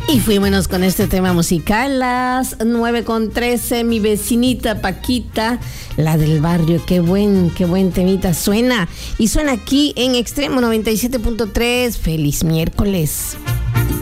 Y fuímonos con este tema musical, las 9:13, mi vecinita Paquita, la del barrio, qué buen temita suena. Y suena aquí en Extremo 97.3. Feliz miércoles.